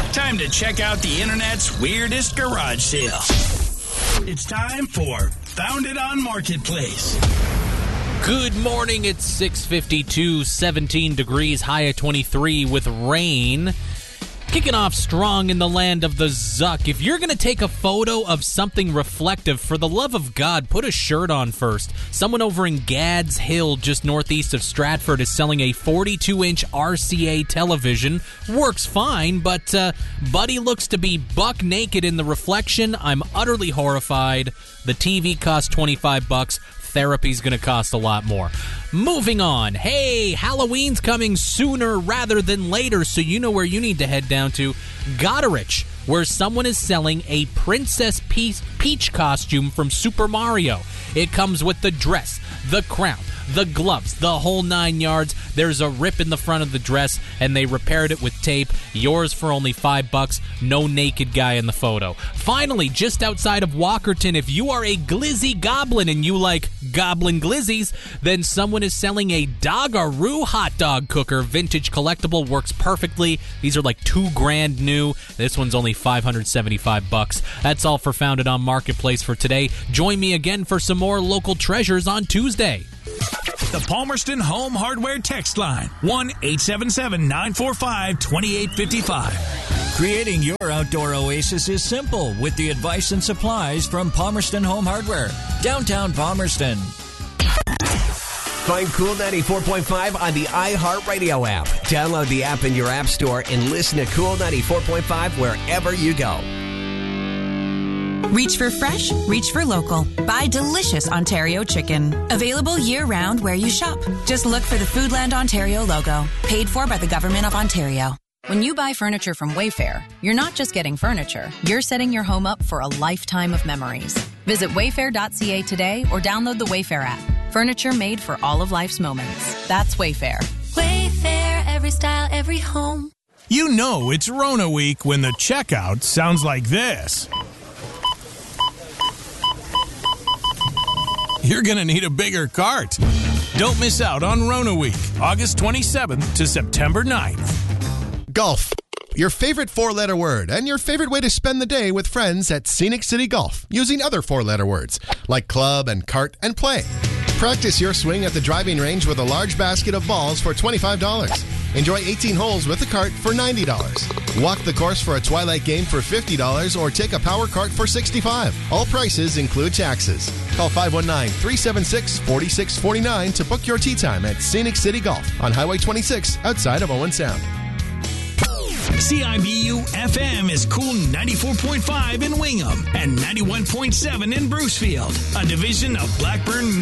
Time to check out the internet's weirdest garage sale. It's time for Found It on Marketplace. Good morning. It's 6:52, 17 degrees, high of 23 with rain. Kicking off strong in the land of the Zuck. If you're going to take a photo of something reflective, for the love of God, put a shirt on first. Someone over in Gads Hill, just northeast of Stratford, is selling a 42-inch RCA television. Works fine, but Buddy looks to be buck naked in the reflection. I'm utterly horrified. The TV costs $25. Therapy's going to cost a lot more. Moving on. Hey, Halloween's coming sooner rather than later, so you know where you need to head down to. Goderich, where someone is selling a Princess Peach costume from Super Mario. It comes with the dress, the crown, the gloves, the whole 9 yards. There's a rip in the front of the dress, and they repaired it with tape. Yours for only $5. No naked guy in the photo. Finally, just outside of Walkerton, if you are a glizzy goblin and you like goblin glizzies, then someone is selling a Doggaroo hot dog cooker. Vintage collectible, works perfectly. These are like $2,000 new. This one's only $575. That's all for Found It on Marketplace for today. Join me again for some more local treasures on Tuesday. The Palmerston Home Hardware text line, 1-877-945-2855. Creating your outdoor oasis is simple with the advice and supplies from Palmerston Home Hardware, downtown Palmerston. Find Cool 94.5 on the iHeartRadio app. Download the app in your app store and listen to Cool 94.5 wherever you go. Reach for fresh, reach for local. Buy delicious Ontario chicken. Available year-round where you shop. Just look for the Foodland Ontario logo. Paid for by the Government of Ontario. When you buy furniture from Wayfair, you're not just getting furniture. You're setting your home up for a lifetime of memories. Visit wayfair.ca today or download the Wayfair app. Furniture made for all of life's moments. That's Wayfair. Wayfair, every style, every home. You know it's Rona week when the checkout sounds like this. You're going to need a bigger cart. Don't miss out on Rona Week, August 27th to September 9th. Golf. Your favorite four-letter word and your favorite way to spend the day with friends at Scenic City Golf using other four-letter words like club and cart and play. Practice your swing at the driving range with a large basket of balls for $25. Enjoy 18 holes with a cart for $90. Walk the course for a twilight game for $50 or take a power cart for $65. All prices include taxes. Call 519-376-4649 to book your tee time at Scenic City Golf on Highway 26 outside of Owen Sound. CIBU FM is Cool 94.5 in Wingham and 91.7 in Brucefield, a division of Blackburn